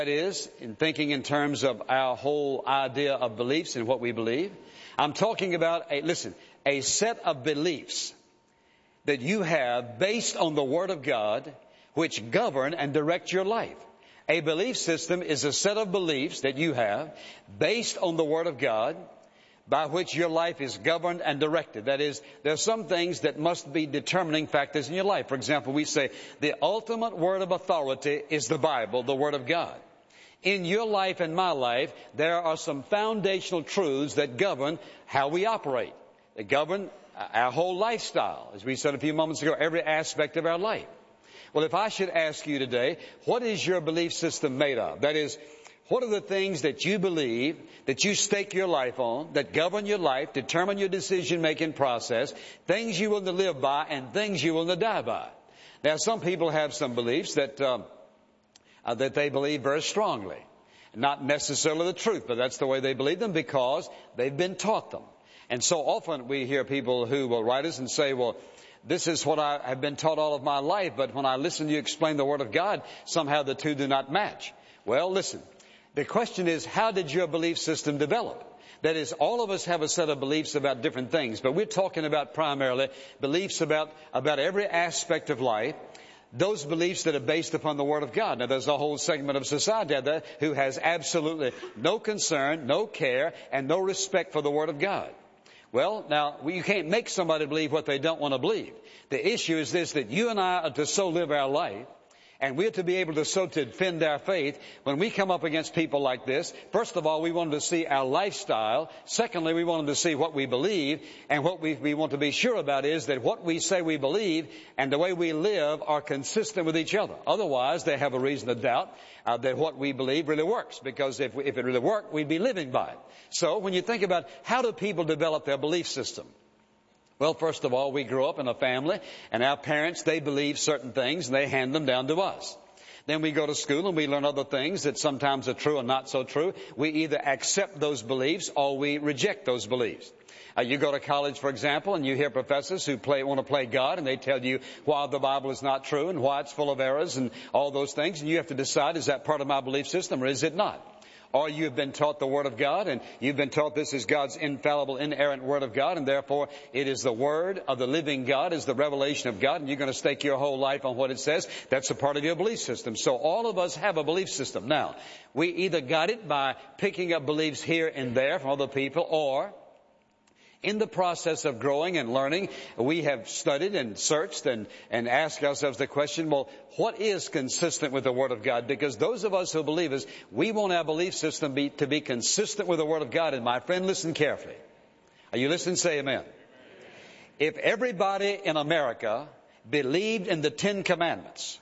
That is, in thinking in terms of our whole idea of beliefs and what we believe. I'm talking about a set of beliefs that you have based on the Word of God, which govern and direct your life. A belief system is a set of beliefs that you have based on the Word of God, by which your life is governed and directed. That is, there are some things that must be determining factors in your life. For example, we say the ultimate word of authority is the Bible, the Word of God. In your life and my life, there are some foundational truths that govern how we operate. They govern our whole lifestyle, as we said a few moments ago, every aspect of our life. Well, if I should ask you today, what is your belief system made of? That is, what are the things that you believe, that you stake your life on, that govern your life, determine your decision-making process, things you will live by and things you will die by? Now, some people have some beliefs that they believe very strongly. Not necessarily the truth, but that's the way they believe them because they've been taught them. And so often we hear people who will write us and say, well, this is what I have been taught all of my life, but when I listen to you explain the Word of God, somehow the two do not match. Well, listen. The question is, how did your belief system develop? That is, all of us have a set of beliefs about different things, but we're talking about primarily beliefs about every aspect of life, those beliefs that are based upon the Word of God. Now, there's a whole segment of society out there who has absolutely no concern, no care, and no respect for the Word of God. Well, now, you can't make somebody believe what they don't want to believe. The issue is this, that you and I are to so live our life, and we're to be able to so to defend our faith. When we come up against people like this, first of all, we want them to see our lifestyle. Secondly, we want them to see what we believe. And what we want to be sure about is that what we say we believe and the way we live are consistent with each other. Otherwise, they have a reason to doubt that what we believe really works. Because if it really worked, we'd be living by it. So when you think about how do people develop their belief system? Well, first of all, we grew up in a family, and our parents, they believe certain things, and they hand them down to us. Then we go to school, and we learn other things that sometimes are true and not so true. We either accept those beliefs, or we reject those beliefs. You go to college, for example, and you hear professors who want to play God, and they tell you why the Bible is not true, and why it's full of errors, and all those things, and you have to decide, is that part of my belief system, or is it not? Or you've been taught the Word of God, and you've been taught this is God's infallible, inerrant Word of God, and therefore it is the Word of the living God, is the revelation of God, and you're going to stake your whole life on what it says. That's a part of your belief system. So all of us have a belief system. Now, we either got it by picking up beliefs here and there from other people, or in the process of growing and learning, we have studied and searched and asked ourselves the question, well, what is consistent with the Word of God? Because those of us who believe us, we want our belief system to be consistent with the Word of God. And my friend, listen carefully. Are you listening? Say amen. If everybody in America believed in the Ten Commandments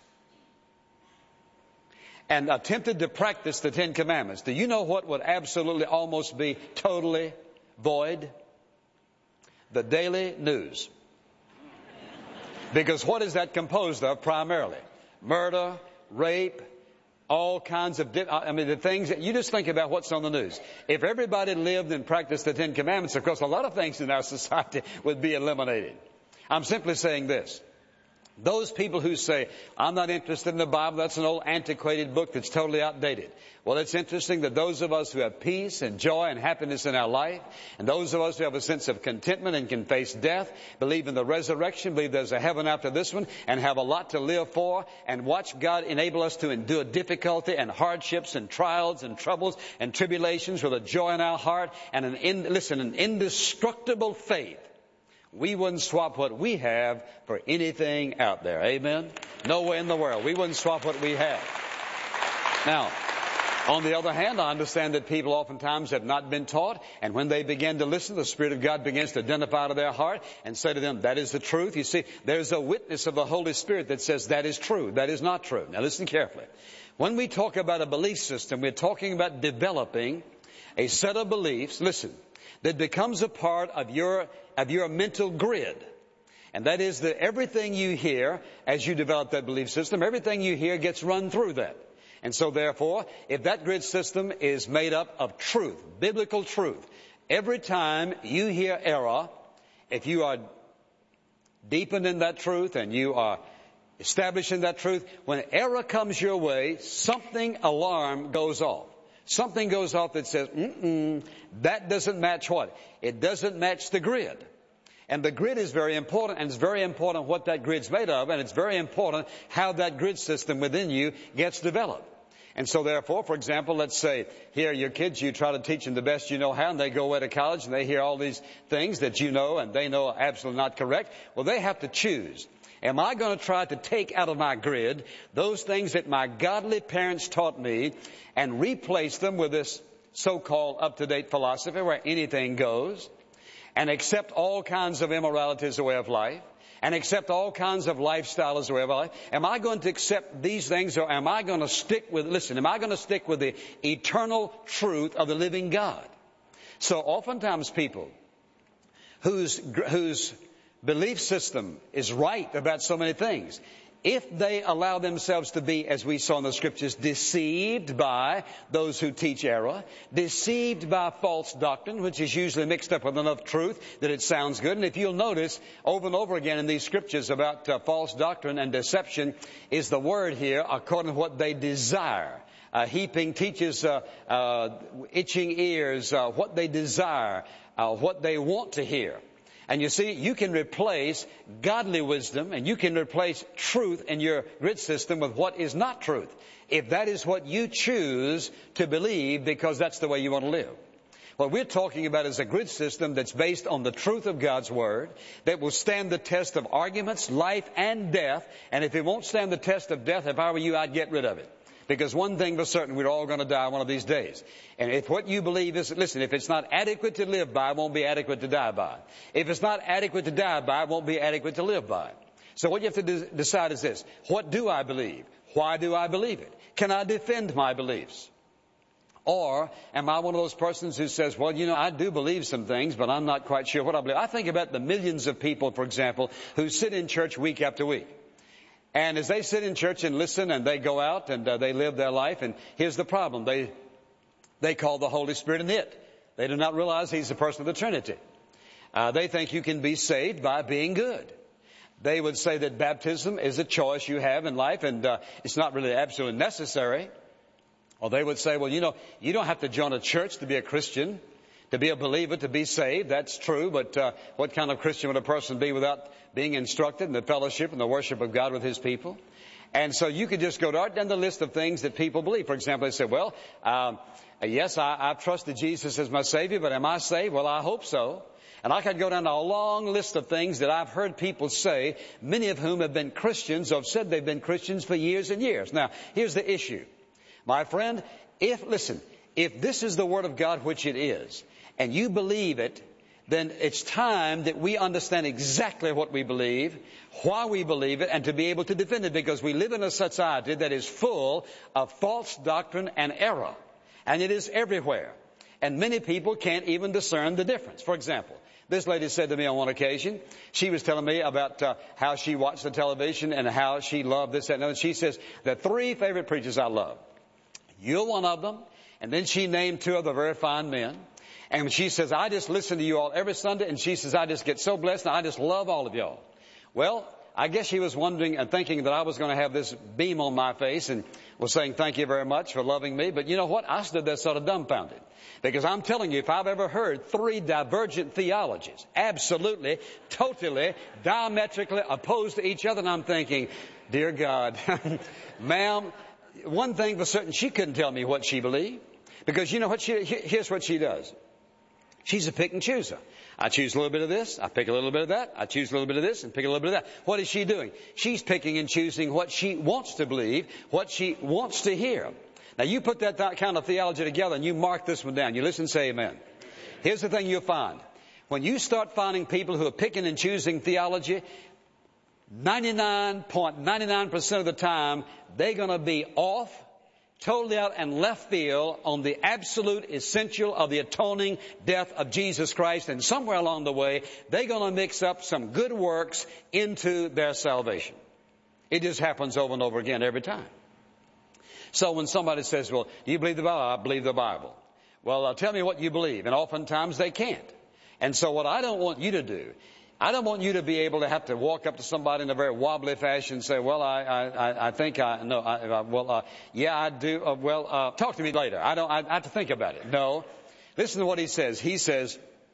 and attempted to practice the Ten Commandments, do you know what would absolutely almost be totally void? The daily news. Because what is that composed of primarily? Murder, rape, all kinds of, the things that you just think about what's on the news. If everybody lived and practiced the Ten Commandments, of course, a lot of things in our society would be eliminated. I'm simply saying this. Those people who say, I'm not interested in the Bible, that's an old antiquated book that's totally outdated. Well, it's interesting that those of us who have peace and joy and happiness in our life, and those of us who have a sense of contentment and can face death, believe in the resurrection, believe there's a heaven after this one, and have a lot to live for, and watch God enable us to endure difficulty and hardships and trials and troubles and tribulations with a joy in our heart and an indestructible faith. We wouldn't swap what we have for anything out there. Amen? No way in the world. We wouldn't swap what we have. Now, on the other hand, I understand that people oftentimes have not been taught, and when they begin to listen, the Spirit of God begins to identify to their heart and say to them, that is the truth. You see, there's a witness of the Holy Spirit that says that is true, that is not true. Now listen carefully. When we talk about a belief system, we're talking about developing a set of beliefs, listen, that becomes a part of your mental grid. And that is that everything you hear as you develop that belief system, everything you hear gets run through that. And so therefore, if that grid system is made up of truth, biblical truth, every time you hear error, if you are deepened in that truth and you are establishing that truth. When error comes your way, alarm goes off. Something goes off that says, that doesn't match what? It doesn't match the grid. And the grid is very important, and it's very important what that grid's made of, and it's very important how that grid system within you gets developed. And so therefore, for example, let's say here your kids, you try to teach them the best you know how, and they go away to college and they hear all these things that you know and they know are absolutely not correct. Well, they have to choose. Am I going to try to take out of my grid those things that my godly parents taught me and replace them with this so-called up-to-date philosophy where anything goes, and accept all kinds of immorality as a way of life, and accept all kinds of lifestyle as a way of life? Am I going to accept these things, or am I going to stick with the eternal truth of the living God? So oftentimes people whose belief system is right about so many things, if they allow themselves to be, as we saw in the scriptures, deceived by those who teach error, deceived by false doctrine, which is usually mixed up with enough truth that it sounds good. And if you'll notice over and over again in these scriptures about false doctrine and deception is the word here, according to what they desire. Heaping teaches itching ears, what they desire, what they want to hear. And you see, you can replace godly wisdom and you can replace truth in your grid system with what is not truth, if that is what you choose to believe because that's the way you want to live. What we're talking about is a grid system that's based on the truth of God's Word, that will stand the test of arguments, life, and death. And if it won't stand the test of death, if I were you, I'd get rid of it. Because one thing for certain, we're all going to die one of these days. And if what you believe is, listen, if it's not adequate to live by, it won't be adequate to die by. If it's not adequate to die by, it won't be adequate to live by. So what you have to decide is this: what do I believe? Why do I believe it? Can I defend my beliefs? Or am I one of those persons who says, well, I do believe some things, but I'm not quite sure what I believe. I think about the millions of people, for example, who sit in church week after week. And as they sit in church and listen and they go out and they live their life, and here's the problem. They call the Holy Spirit an it. They do not realize He's the person of the Trinity. They think you can be saved by being good. They would say that baptism is a choice you have in life and it's not really absolutely necessary. Or they would say, well, you don't have to join a church to be a Christian, to be a believer, to be saved. That's true, but what kind of Christian would a person be without being instructed in the fellowship and the worship of God with His people? And so you could just go right down the list of things that people believe. For example, they say, well, yes, I've trusted Jesus as my Savior, but am I saved? Well, I hope so. And I could go down a long list of things that I've heard people say, many of whom have been Christians or have said they've been Christians for years and years. Now, here's the issue. My friend, if this is the Word of God, which it is, and you believe it, then it's time that we understand exactly what we believe, why we believe it, and to be able to defend it, because we live in a society that is full of false doctrine and error. And it is everywhere. And many people can't even discern the difference. For example, this lady said to me on one occasion, she was telling me about how she watched the television and how she loved this, that, and other. She says, the 3 favorite preachers I love. You're one of them. And then she named 2 other very fine men. And she says, I just listen to you all every Sunday. And she says, I just get so blessed and I just love all of y'all. Well, I guess she was wondering and thinking that I was going to have this beam on my face and was saying, thank you very much for loving me. But you know what? I stood there sort of dumbfounded. Because I'm telling you, if I've ever heard 3 divergent theologies, absolutely, totally, diametrically opposed to each other, and I'm thinking, dear God, ma'am, one thing for certain, she couldn't tell me what she believed. Because you know what here's what she does. She's a pick and chooser. I choose a little bit of this, I pick a little bit of that, I choose a little bit of this and pick a little bit of that. What is she doing? She's picking and choosing what she wants to believe, what she wants to hear. Now you put that kind of theology together and you mark this one down. You listen and say amen. Here's the thing you'll find. When you start finding people who are picking and choosing theology, 99.99% of the time, they're going to be off, totally out and left field on the absolute essential of the atoning death of Jesus Christ. And somewhere along the way, they're going to mix up some good works into their salvation. It just happens over and over again every time. So when somebody says, well, do you believe the Bible? I believe the Bible. Well, tell me what you believe. And oftentimes they can't. And so what I don't want you to do I don't want you to be able to have to walk up to somebody in a very wobbly fashion and say, well, I think I know. Yeah, I do. Talk to me later. I have to think about it. No. Listen to what he says. He says,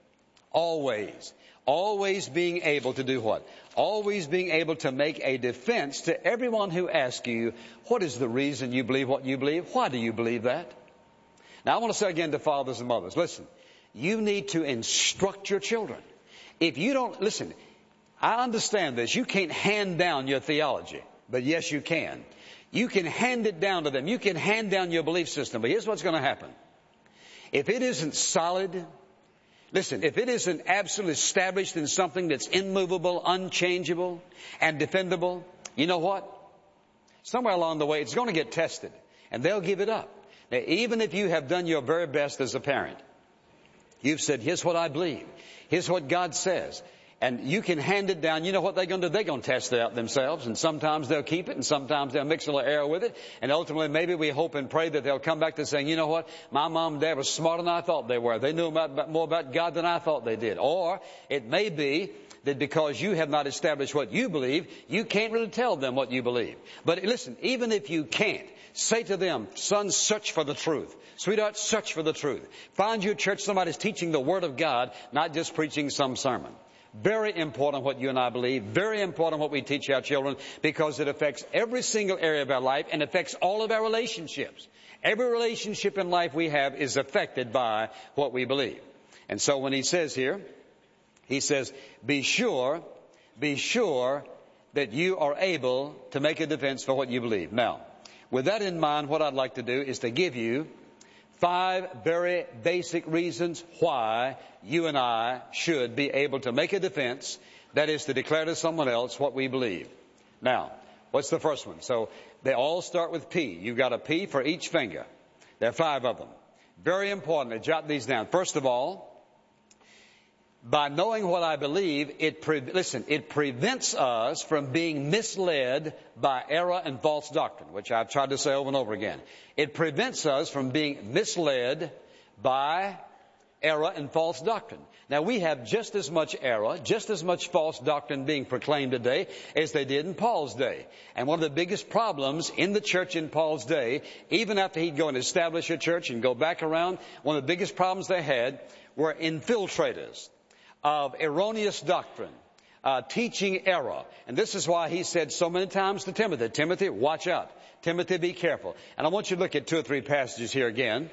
always being able to do what? Always being able to make a defense to everyone who asks you, what is the reason you believe what you believe? Why do you believe that? Now, I want to say again to fathers and mothers, listen, you need to instruct your children. If you don't, listen, I understand this. You can't hand down your theology, but yes, you can. You can hand it down to them. You can hand down your belief system, but here's what's going to happen. If it isn't solid, listen, if it isn't absolutely established in something that's immovable, unchangeable, and defendable, you know what? Somewhere along the way, it's going to get tested, and they'll give it up. Now, even if you have done your very best as a parent, you've said, here's what I believe. Here's what God says. And you can hand it down. You know what they're going to do? They're going to test it out themselves. And sometimes they'll keep it, and sometimes they'll mix a little error with it. And ultimately, maybe we hope and pray that they'll come back to saying, you know what? My mom and dad were smarter than I thought they were. They knew more about God than I thought they did. Or it may be that because you have not established what you believe, you can't really tell them what you believe. But listen, even if you can't, say to them, son, search for the truth. Sweetheart, search for the truth. Find your church somebody's teaching the Word of God, not just preaching some sermon. Very important what you and I believe. Very important what we teach our children, because it affects every single area of our life and affects all of our relationships. Every relationship in life we have is affected by what we believe. And so when he says here, he says, be sure that you are able to make a defense for what you believe. Now, with that in mind, what I'd like to do is to give you 5 very basic reasons why you and I should be able to make a defense, that is to declare to someone else what we believe. Now, what's the first one? So they all start with P. You've got a P for each finger. There are 5 of them. Very important. Jot these down. First of all, by knowing what I believe, it prevents us from being misled by error and false doctrine, which I've tried to say over and over again. It prevents us from being misled by error and false doctrine. Now, we have just as much error, just as much false doctrine being proclaimed today as they did in Paul's day. And one of the biggest problems in the church in Paul's day, even after he'd go and establish a church and go back around, one of the biggest problems they had were infiltrators of erroneous doctrine, teaching error. And this is why he said so many times to Timothy, Timothy, watch out. Timothy, be careful. And I want you to look at 2 or 3 passages here again,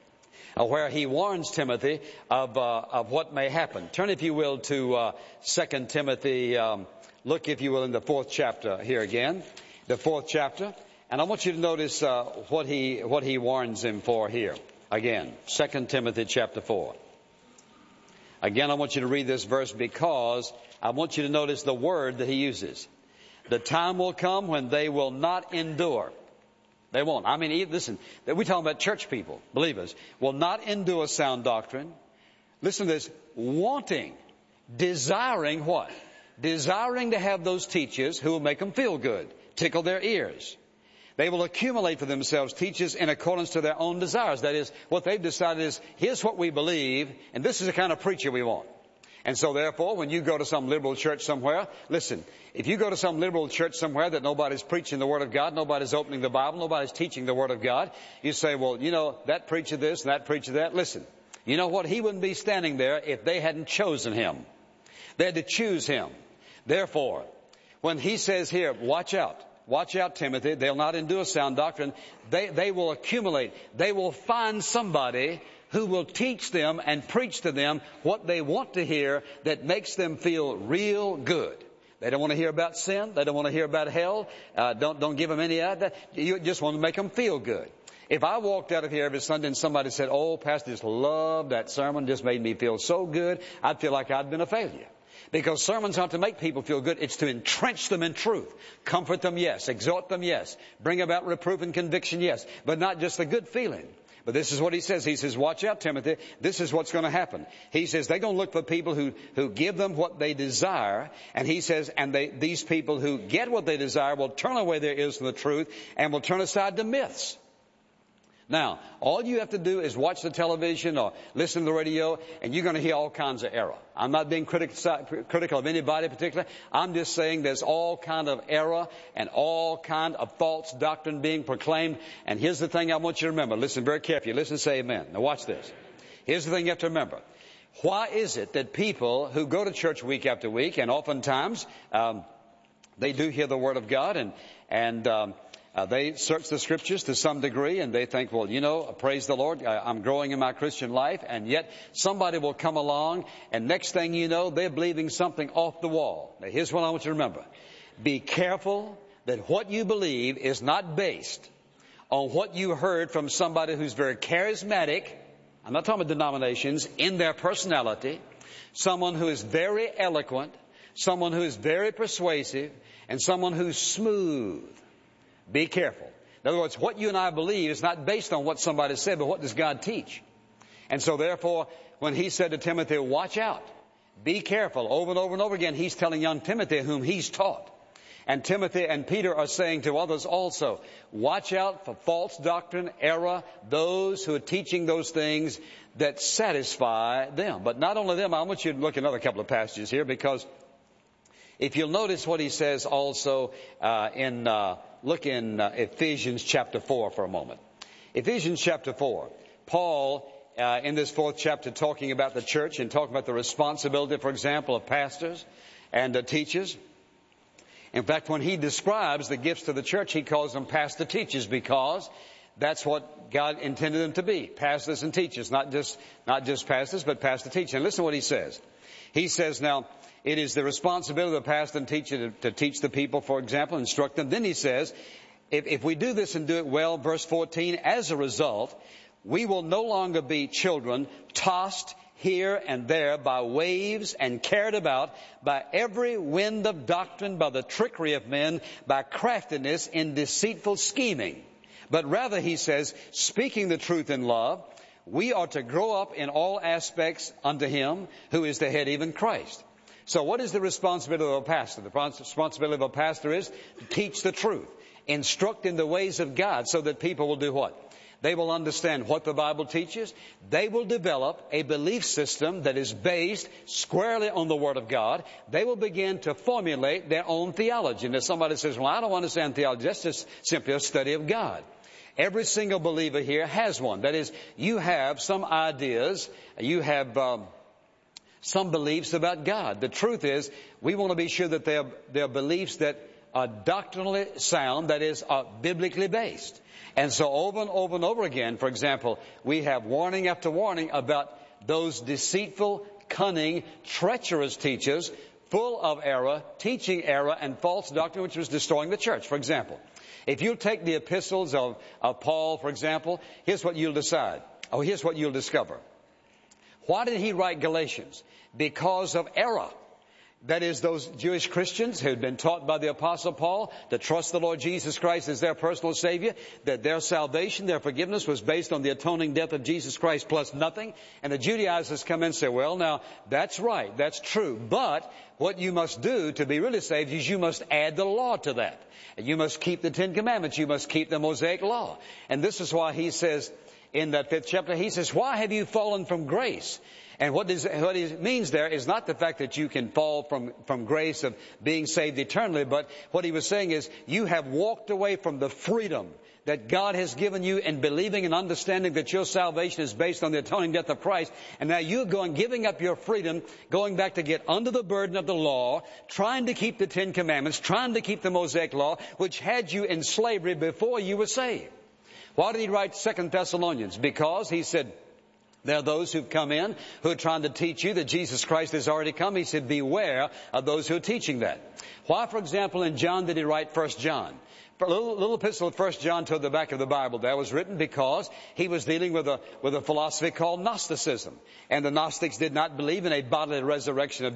where he warns Timothy of what may happen. Turn, if you will, to 2 Timothy. Look, if you will, in the 4th chapter here again, the 4th chapter. And I want you to notice what he warns him for here. Again, 2 Timothy chapter 4. Again, I want you to read this verse because I want you to notice the word that he uses. The time will come when they will not endure. They won't. I mean, listen, we're talking about church people, believers, will not endure sound doctrine. Listen to this. Wanting, desiring what? Desiring to have those teachers who will make them feel good, tickle their ears. They will accumulate for themselves teachers in accordance to their own desires. That is, what they've decided is, here's what we believe, and this is the kind of preacher we want. And so therefore, when you go to some liberal church somewhere, listen, if you go to some liberal church somewhere that nobody's preaching the Word of God, nobody's opening the Bible, nobody's teaching the Word of God, you say, well, you know, that preacher this and that preacher that. Listen, you know what? He wouldn't be standing there if they hadn't chosen him. They had to choose him. Therefore, when he says here, watch out, Timothy, they'll not endure sound doctrine. They will accumulate. They will find somebody who will teach them and preach to them what they want to hear that makes them feel real good. They don't want to hear about sin. They don't want to hear about hell. Don't give them any of that. You just want to make them feel good. If I walked out of here every Sunday and somebody said, oh, Pastor, just loved that sermon, just made me feel so good, I'd feel like I'd been a failure. Because sermons aren't to make people feel good. It's to entrench them in truth. Comfort them, yes. Exhort them, yes. Bring about reproof and conviction, yes. But not just a good feeling. But this is what he says. He says, watch out, Timothy. This is what's going to happen. He says they're going to look for people who give them what they desire. And he says, and these people who get what they desire will turn away their ears from the truth and will turn aside to myths. Now, all you have to do is watch the television or listen to the radio, and you're going to hear all kinds of error. I'm not being critical of anybody in particular. I'm just saying there's all kind of error and all kind of false doctrine being proclaimed. And here's the thing I want you to remember. Listen very carefully. Listen and say amen. Now watch this. Here's the thing you have to remember. Why is it that people who go to church week after week, and oftentimes they do hear the Word of God, and they search the Scriptures to some degree, and they think, well, praise the Lord, I'm growing in my Christian life, and yet somebody will come along, and next thing you know, they're believing something off the wall. Now, here's what I want you to remember. Be careful that what you believe is not based on what you heard from somebody who's very charismatic. I'm not talking about denominations, in their personality, someone who is very eloquent, someone who is very persuasive, and someone who's smooth. Be careful. In other words, what you and I believe is not based on what somebody said, but what does God teach? And so therefore, when he said to Timothy, watch out, be careful, over and over and over again, he's telling young Timothy whom he's taught. And Timothy and Peter are saying to others also, watch out for false doctrine, error, those who are teaching those things that satisfy them. But not only them, I want you to look at another couple of passages here, because if you'll notice what he says also look in Ephesians chapter 4 for a moment. Ephesians chapter 4. Paul, in this 4th chapter, talking about the church and talking about the responsibility, for example, of pastors and teachers. In fact, when he describes the gifts to the church, he calls them pastor teachers, because that's what God intended them to be. Pastors and teachers, not just pastors, but pastor teachers. And listen to what he says. He says, now, it is the responsibility of the pastor and teacher to teach the people, for example, instruct them. Then he says, if we do this and do it well, verse 14, as a result, we will no longer be children tossed here and there by waves and carried about by every wind of doctrine, by the trickery of men, by craftiness in deceitful scheming. But rather, he says, speaking the truth in love, we are to grow up in all aspects unto him who is the head, even Christ. So what is the responsibility of a pastor? The responsibility of a pastor is to teach the truth, instruct in the ways of God, so that people will do what? They will understand what the Bible teaches. They will develop a belief system that is based squarely on the Word of God. They will begin to formulate their own theology. And if somebody says, well, I don't understand theology, that's just simply a study of God. Every single believer here has one. That is, you have some ideas, you have some beliefs about God. The truth is, we want to be sure that they're beliefs that are doctrinally sound, that is, are biblically based. And so over and over and over again, for example, we have warning after warning about those deceitful, cunning, treacherous teachers, full of error, teaching error and false doctrine, which was destroying the church. For example, if you take the epistles of Paul, for example, here's what you'll decide. Here's what you'll discover. Why did he write Galatians? Because of error. That is, those Jewish Christians who had been taught by the Apostle Paul to trust the Lord Jesus Christ as their personal Savior, that their salvation, their forgiveness was based on the atoning death of Jesus Christ plus nothing. And the Judaizers come in and say, well, now, that's right, that's true. But what you must do to be really saved is you must add the law to that. And you must keep the Ten Commandments. You must keep the Mosaic law. And this is why he says in that 5th chapter, he says, why have you fallen from grace? And what he means there is not the fact that you can fall from grace of being saved eternally, but what he was saying is you have walked away from the freedom that God has given you in believing and understanding that your salvation is based on the atoning death of Christ. And now you're giving up your freedom, going back to get under the burden of the law, trying to keep the Ten Commandments, trying to keep the Mosaic law, which had you in slavery before you were saved. Why did he write 2 Thessalonians? Because he said, there are those who've come in who are trying to teach you that Jesus Christ has already come. He said, beware of those who are teaching that. Why, for example, in John did he write 1 John? A little epistle of 1 John toward the back of the Bible there was written because he was dealing with a philosophy called Gnosticism. And the Gnostics did not believe in a bodily resurrection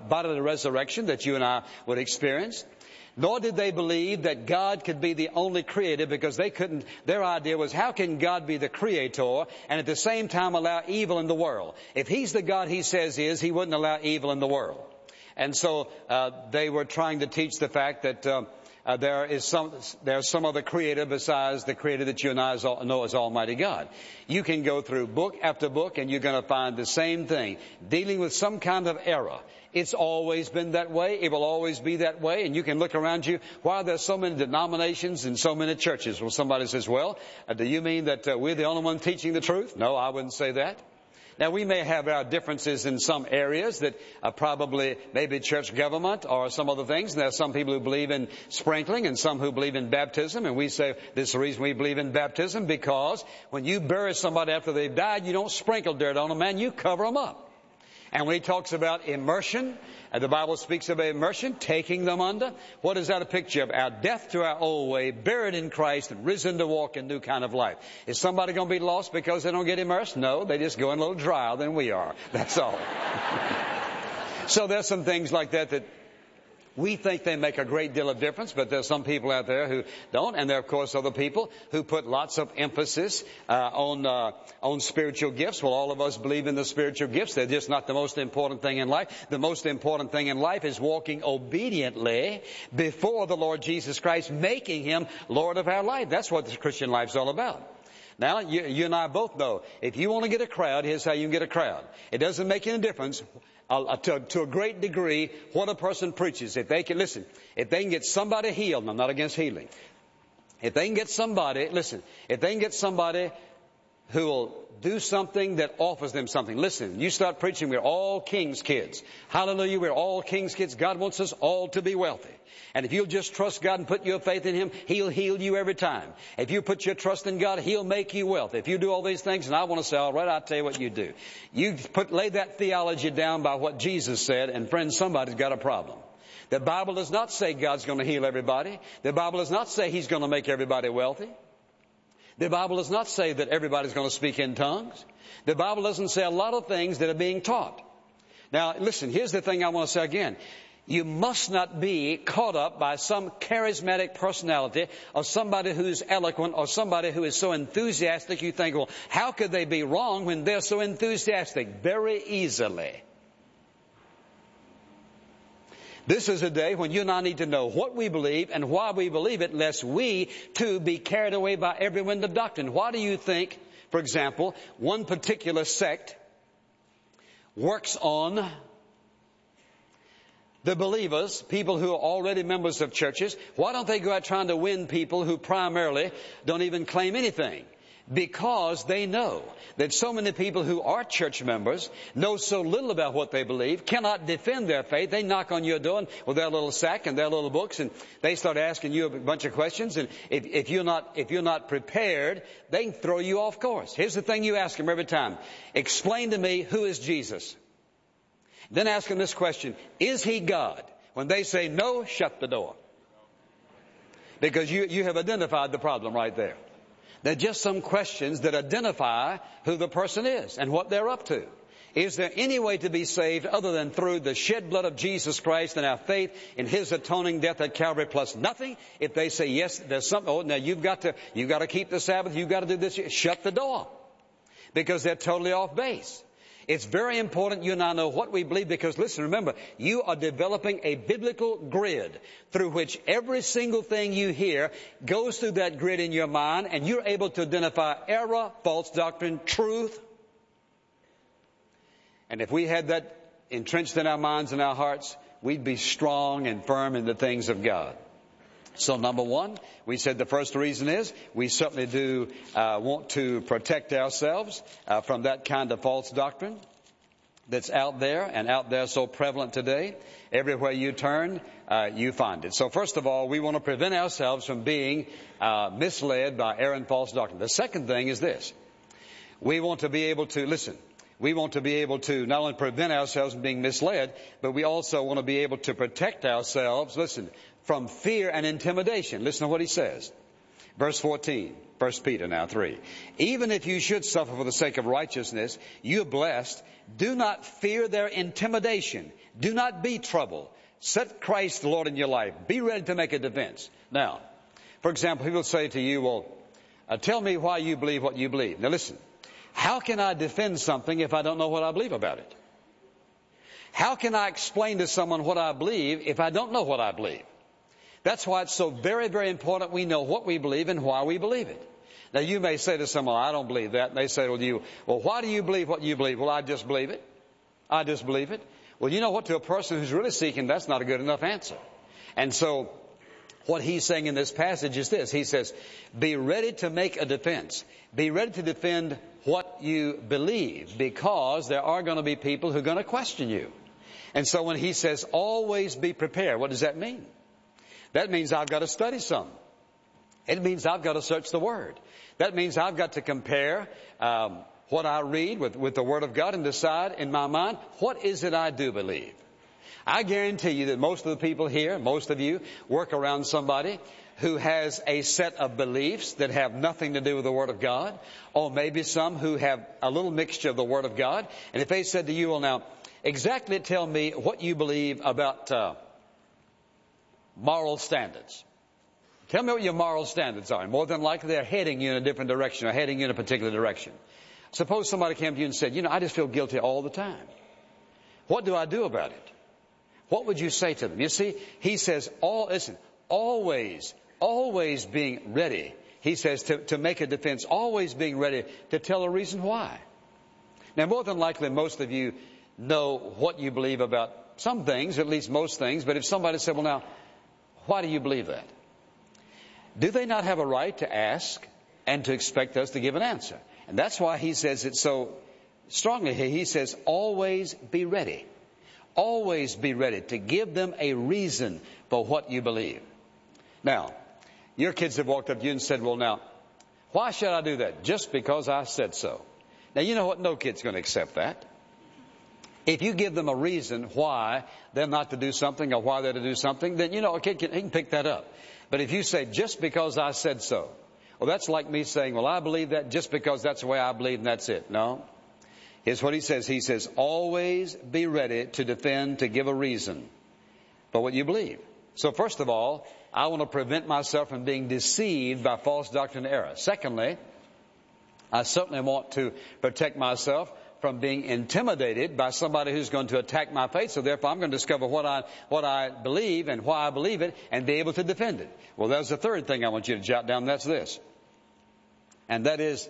that you and I would experience. Nor did they believe that God could be the only creator, because their idea was, how can God be the creator and at the same time allow evil in the world? If he's the God he says he is, he wouldn't allow evil in the world. And so they were trying to teach the fact that there's some other creator besides the creator that you and I know as Almighty God. You can go through book after book and you're going to find the same thing, dealing with some kind of error. It's always been that way. It will always be that way. And you can look around you. Why are there so many denominations and so many churches? Well, somebody says, well, do you mean that we're the only one teaching the truth? No, I wouldn't say that. Now, we may have our differences in some areas that probably maybe church government or some other things. And there are some people who believe in sprinkling and some who believe in baptism. And we say this is the reason we believe in baptism, because when you bury somebody after they've died, you don't sprinkle dirt on them, man. You cover them up. And when he talks about immersion, and the Bible speaks of immersion, taking them under, what is that a picture of? Our death to our old way, buried in Christ, and risen to walk in new kind of life. Is somebody going to be lost because they don't get immersed? No, they just go in a little drier than we are. That's all. So there's some things like that we think they make a great deal of difference, but there's some people out there who don't, and there are, of course, other people who put lots of emphasis on spiritual gifts. Well, all of us believe in the spiritual gifts. They're just not the most important thing in life. The most important thing in life is walking obediently before the Lord Jesus Christ, making Him Lord of our life. That's what the Christian life's all about. Now, you and I both know, if you want to get a crowd, here's how you can get a crowd. It doesn't make any difference to a great degree what a person preaches. If they can get somebody healed, and I'm not against healing. If they can get somebody who will do something that offers them something. Listen, you start preaching, we're all king's kids. Hallelujah, we're all king's kids. God wants us all to be wealthy. And if you'll just trust God and put your faith in Him, He'll heal you every time. If you put your trust in God, He'll make you wealthy. If you do all these things, and I want to say, all right, I'll tell you what you do. You lay that theology down by what Jesus said, and friends, somebody's got a problem. The Bible does not say God's going to heal everybody. The Bible does not say He's going to make everybody wealthy. The Bible does not say that everybody's going to speak in tongues. The Bible doesn't say a lot of things that are being taught. Now, listen, here's the thing I want to say again. You must not be caught up by some charismatic personality or somebody who's eloquent or somebody who is so enthusiastic you think, well, how could they be wrong when they're so enthusiastic? Very easily. This is a day when you and I need to know what we believe and why we believe it, lest we, too, be carried away by every wind of doctrine. Why do you think, for example, one particular sect works on the believers, people who are already members of churches? Why don't they go out trying to win people who primarily don't even claim anything? Because they know that so many people who are church members know so little about what they believe, cannot defend their faith. They knock on your door with their little sack and their little books, and they start asking you a bunch of questions. And if you're not prepared, they can throw you off course. Here's the thing you ask them every time: explain to me, who is Jesus? Then ask them this question: is He God? When they say no, shut the door, because you have identified the problem right there. They're just some questions that identify who the person is and what they're up to. Is there any way to be saved other than through the shed blood of Jesus Christ and our faith in His atoning death at Calvary plus nothing? If they say yes, there's something. Oh, now you've got to keep the Sabbath. You've got to do this. Shut the door, because they're totally off base. It's very important you and I know what we believe, because listen, remember, you are developing a biblical grid through which every single thing you hear goes through that grid in your mind, and you're able to identify error, false doctrine, truth. And if we had that entrenched in our minds and our hearts, we'd be strong and firm in the things of God. So number one, we said the first reason is we certainly do want to protect ourselves from that kind of false doctrine that's out there, and out there so prevalent today. Everywhere you turn, you find it. So first of all, we want to prevent ourselves from being misled by error and false doctrine. The second thing is this: we want to be able to, listen, we want to be able to not only prevent ourselves from being misled, but we also want to be able to protect ourselves, listen, from fear and intimidation. Listen to what he says. Verse 14, 1 Peter now 3. Even if you should suffer for the sake of righteousness, you are blessed. Do not fear their intimidation. Do not be troubled. Set Christ the Lord in your life. Be ready to make a defense. Now, for example, people say to you, well, tell me why you believe what you believe. Now listen, how can I defend something if I don't know what I believe about it? How can I explain to someone what I believe if I don't know what I believe? That's why it's so very, very important we know what we believe and why we believe it. Now, you may say to someone, I don't believe that. And they say to you, well, why do you believe what you believe? Well, I just believe it. I just believe it. Well, you know what? To a person who's really seeking, that's not a good enough answer. And so what he's saying in this passage is this. He says, be ready to make a defense. Be ready to defend what you believe, because there are going to be people who are going to question you. And so when he says, always be prepared, what does that mean? That means I've got to study some. It means I've got to search the Word. That means I've got to compare what I read with the Word of God and decide in my mind, what is it I do believe? I guarantee you that most of the people here, most of you, work around somebody who has a set of beliefs that have nothing to do with the Word of God, or maybe some who have a little mixture of the Word of God. And if they said to you, well, now, exactly tell me what you believe about moral standards. Tell me what your moral standards are. And more than likely they're heading you in a different direction or heading you in a particular direction. Suppose somebody came to you and said, I just feel guilty all the time. What do I do about it? What would you say to them? You see, he says, always being ready. He says to make a defense, always being ready to tell a reason why. Now, more than likely, most of you know what you believe about some things, at least most things. But if somebody said, well, now, why do you believe that? Do they not have a right to ask and to expect us to give an answer? And that's why he says it so strongly here. He says, always be ready. Always be ready to give them a reason for what you believe. Now, your kids have walked up to you and said, well, now, why should I do that? Just because I said so. Now, you know what? No kid's going to accept that. If you give them a reason why they're not to do something or why they're to do something, then, a kid can pick that up. But if you say, just because I said so, well, that's like me saying, well, I believe that just because that's the way I believe and that's it. No. Here's what he says. He says, always be ready to defend, to give a reason for what you believe. So first of all, I want to prevent myself from being deceived by false doctrine and error. Secondly, I certainly want to protect myself from being intimidated by somebody who's going to attack my faith. So therefore, I'm going to discover what I believe and why I believe it and be able to defend it. Well, there's the third thing I want you to jot down. That's this. And that is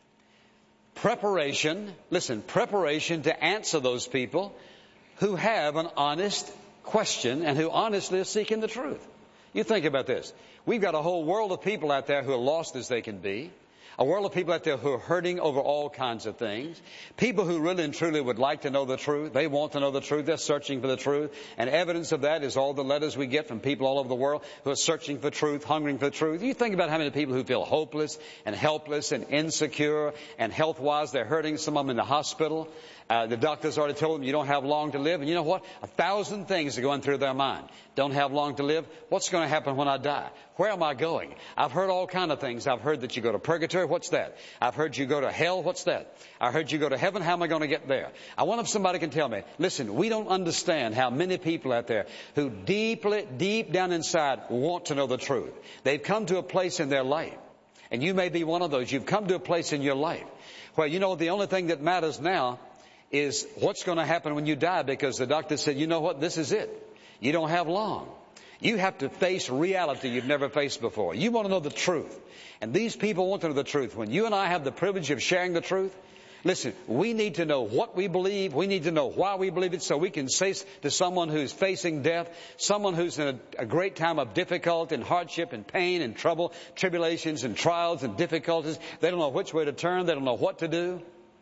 preparation. Listen, preparation to answer those people who have an honest question and who honestly are seeking the truth. You think about this. We've got a whole world of people out there who are lost as they can be. A world of people out there who are hurting over all kinds of things. People who really and truly would like to know the truth. They want to know the truth. They're searching for the truth. And evidence of that is all the letters we get from people all over the world who are searching for truth, hungering for truth. You think about how many people who feel hopeless and helpless and insecure and health-wise they're hurting. Some of them in the hospital. The doctors already told them you don't have long to live. And you know what? 1,000 things are going through their mind. Don't have long to live. What's going to happen when I die? Where am I going? I've heard all kinds of things. I've heard that you go to purgatory. What's that? I've heard you go to hell. What's that? I heard you go to heaven. How am I going to get there? I wonder if somebody can tell me, listen, we don't understand how many people out there who deep down inside want to know the truth. They've come to a place in their life. And you may be one of those. You've come to a place in your life where the only thing that matters now is what's going to happen when you die, because the doctor said, you know what, this is it. You don't have long. You have to face reality you've never faced before. You want to know the truth. And these people want to know the truth. When you and I have the privilege of sharing the truth, listen, we need to know what we believe. We need to know why we believe it so we can say to someone who's facing death, someone who's in a great time of difficulty and hardship and pain and trouble, tribulations and trials and difficulties. They don't know which way to turn. They don't know what to do.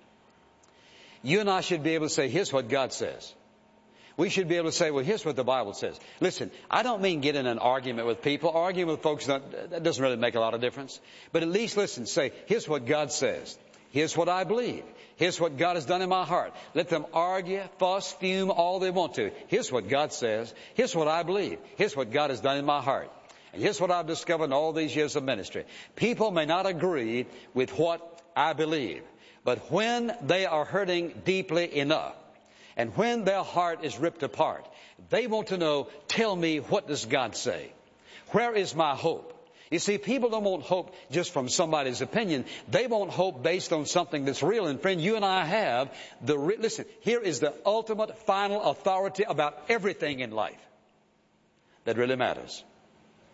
You and I should be able to say, here's what God says. We should be able to say, well, here's what the Bible says. Listen, I don't mean get in an argument with people. Arguing with folks, that doesn't really make a lot of difference. But at least listen, say, here's what God says. Here's what I believe. Here's what God has done in my heart. Let them argue, fuss, fume, all they want to. Here's what God says. Here's what I believe. Here's what God has done in my heart. And here's what I've discovered in all these years of ministry. People may not agree with what I believe. But when they are hurting deeply enough, and when their heart is ripped apart, they want to know, tell me, what does God say? Where is my hope? You see, people don't want hope just from somebody's opinion. They want hope based on something that's real. And friend, you and I have listen, here is the ultimate final authority about everything in life that really matters.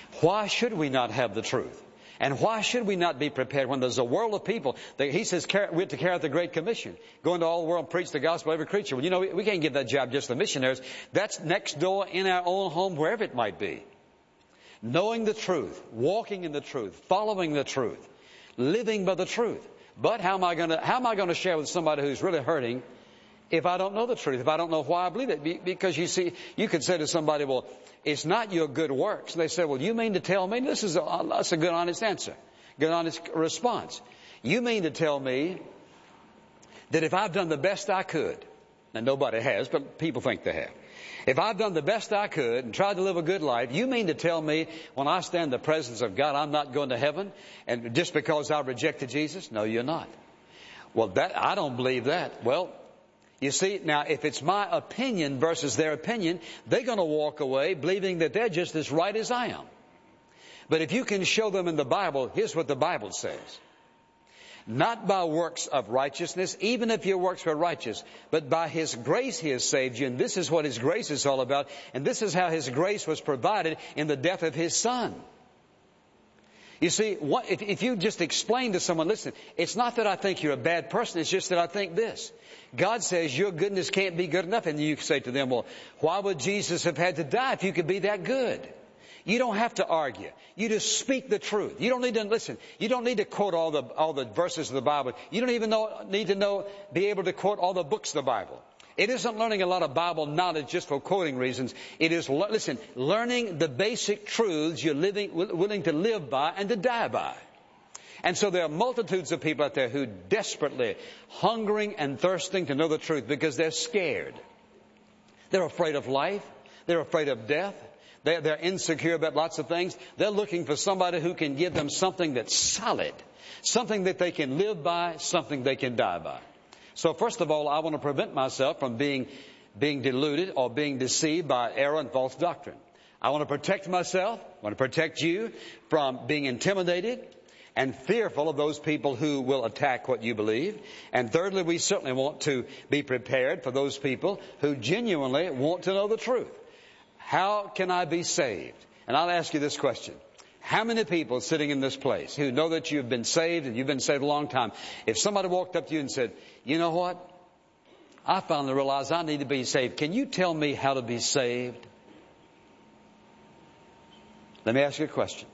Why should we not have the truth? And why should we not be prepared when there's a world of people that he says we're to carry out the Great Commission, go into all the world and preach the gospel to every creature? Well, you know, we can't give that job just to missionaries. That's next door in our own home, wherever it might be. Knowing the truth, walking in the truth, following the truth, living by the truth. But how am I going to share with somebody who's really hurting if I don't know the truth, if I don't know why I believe it? Because you see, you could say to somebody, well, it's not your good works. They say, well, you mean to tell me? That's a good, honest answer, good, honest response. You mean to tell me that if I've done the best I could, and nobody has, but people think they have, if I've done the best I could and tried to live a good life, you mean to tell me when I stand in the presence of God, I'm not going to heaven, and just because I rejected Jesus? No, you're not. Well, I don't believe that. Well, you see, now, if it's my opinion versus their opinion, they're going to walk away believing that they're just as right as I am. But if you can show them in the Bible, here's what the Bible says. Not by works of righteousness, even if your works were righteous, but by His grace He has saved you. And this is what His grace is all about. And this is how His grace was provided in the death of His Son. You see, if you just explain to someone, listen, it's not that I think you're a bad person, it's just that I think this. God says your goodness can't be good enough. And you say to them, well, why would Jesus have had to die if you could be that good? You don't have to argue. You just speak the truth. You don't need to listen. You don't need to quote all the verses of the Bible. You don't even need to be able to quote all the books of the Bible. It isn't learning a lot of Bible knowledge just for quoting reasons. It is, learning the basic truths you're willing to live by and to die by. And so there are multitudes of people out there who desperately hungering and thirsting to know the truth because they're scared. They're afraid of life. They're afraid of death. They're insecure about lots of things. They're looking for somebody who can give them something that's solid, something that they can live by, something they can die by. So first of all, I want to prevent myself from being deluded or being deceived by error and false doctrine. I want to protect myself, I want to protect you from being intimidated and fearful of those people who will attack what you believe. And thirdly, we certainly want to be prepared for those people who genuinely want to know the truth. How can I be saved? And I'll ask you this question. How many people sitting in this place who know that you've been saved and you've been saved a long time, if somebody walked up to you and said, you know what? I finally realized I need to be saved. Can you tell me how to be saved? Let me ask you a question.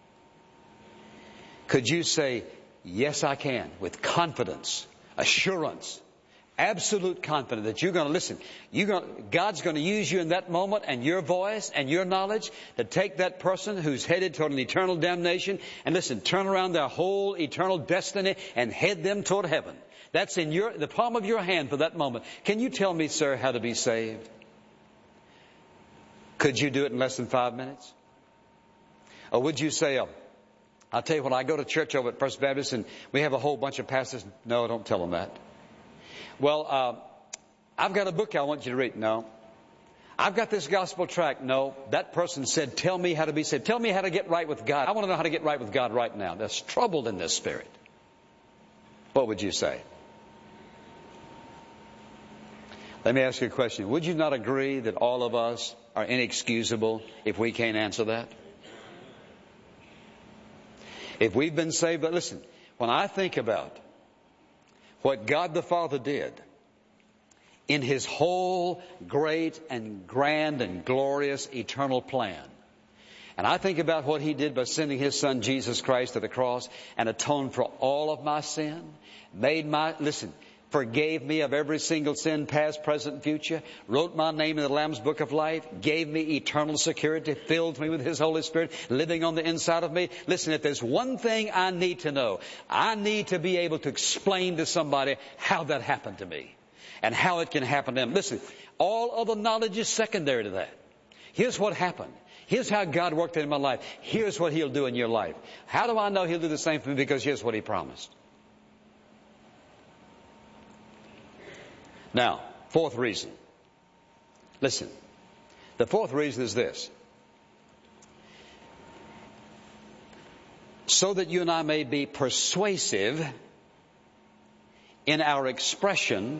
Could you say, yes, I can, with confidence, assurance, absolute confidence that you're going to listen. God's going to use you in that moment and your voice and your knowledge to take that person who's headed toward an eternal damnation and listen, turn around their whole eternal destiny and head them toward heaven. That's in the palm of your hand for that moment. Can you tell me, sir, how to be saved? Could you do it in less than 5 minutes? Or would you say, I'll tell you what, I go to church over at First Baptist and we have a whole bunch of pastors. No, don't tell them that. Well, I've got a book I want you to read. No. I've got this gospel tract. No. That person said, tell me how to be saved. Tell me how to get right with God. I want to know how to get right with God right now. There's trouble in this spirit. What would you say? Let me ask you a question. Would you not agree that all of us are inexcusable if we can't answer that? If we've been saved, but listen, when I think about what God the Father did in His whole great and grand and glorious eternal plan, and I think about what He did by sending His Son Jesus Christ to the cross and atoned for all of my sin, forgave me of every single sin, past, present, and future, wrote my name in the Lamb's Book of Life, gave me eternal security, filled me with His Holy Spirit, living on the inside of me. Listen, if there's one thing I need to know, I need to be able to explain to somebody how that happened to me and how it can happen to them. Listen, all other knowledge is secondary to that. Here's what happened. Here's how God worked in my life. Here's what He'll do in your life. How do I know He'll do the same for me? Because here's what He promised. Now, fourth reason. Listen, the fourth reason is this. So that you and I may be persuasive in our expression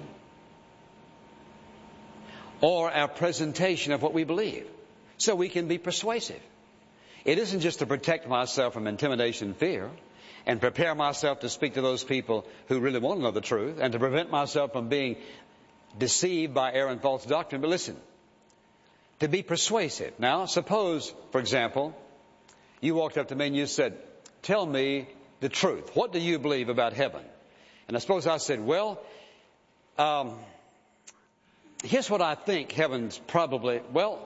or our presentation of what we believe. So we can be persuasive. It isn't just to protect myself from intimidation and fear and prepare myself to speak to those people who really want to know the truth and to prevent myself from being deceived by error and false doctrine. But listen, to be persuasive. Now, suppose, for example, you walked up to me and you said, tell me the truth. What do you believe about heaven? And I suppose I said, well, here's what I think heaven's probably,